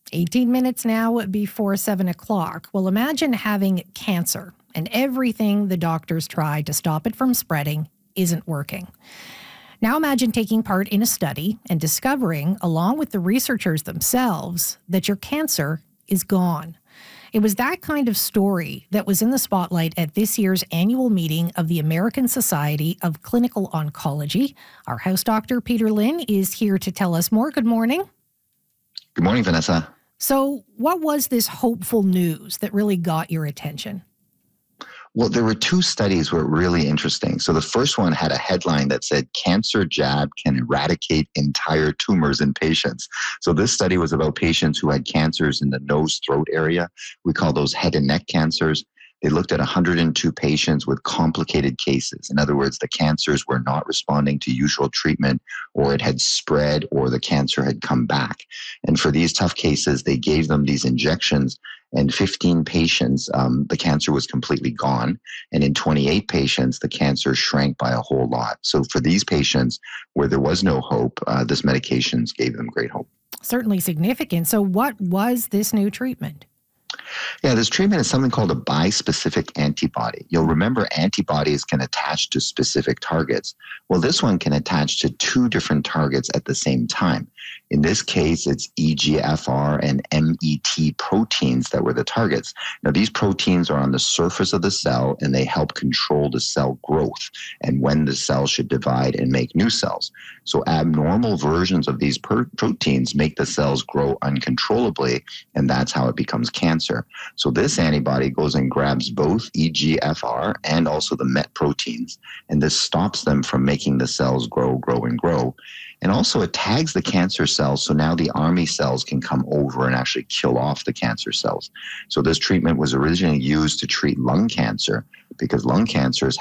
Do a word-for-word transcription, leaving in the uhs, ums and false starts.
eighteen minutes now before seven o'clock. Well, imagine having cancer and everything the doctors tried to stop it from spreading isn't working. Now imagine taking part in a study and discovering, along with the researchers themselves, that your cancer is gone. It was that kind of story that was in the spotlight at this year's annual meeting of the American Society of Clinical Oncology. Our house doctor, Peter Lynn, is here to tell us more. Good morning. Good morning, Vanessa. So what was this hopeful news that really got your attention? Well, there were two studies were really interesting. So the first one had a headline that said, "Cancer jab can eradicate entire tumors in patients." So this study was about patients who had cancers in the nose-throat area. We call those head and neck cancers. They looked at one hundred two patients with complicated cases. In other words, the cancers were not responding to usual treatment, or it had spread, or the cancer had come back. And for these tough cases, they gave them these injections. And fifteen patients, um, the cancer was completely gone. And in twenty-eight patients, the cancer shrank by a whole lot. So for these patients where there was no hope, uh, this medications gave them great hope. Certainly significant. So what was this new treatment? Yeah, this treatment is something called a bispecific antibody. You'll remember antibodies can attach to specific targets. Well, this one can attach to two different targets at the same time. In this case, it's E G F R and M E T proteins that were the targets. Now, these proteins are on the surface of the cell, and they help control the cell growth and when the cell should divide and make new cells. So abnormal versions of these per- proteins make the cells grow uncontrollably, and that's how it becomes cancer. So this antibody goes and grabs both E G F R and also the M E T proteins, and this stops them from making the cells grow, grow, and grow. And also it tags the cancer cells, so now the army cells can come over and actually kill off the cancer cells. So this treatment was originally used to treat lung cancer, because lung cancer is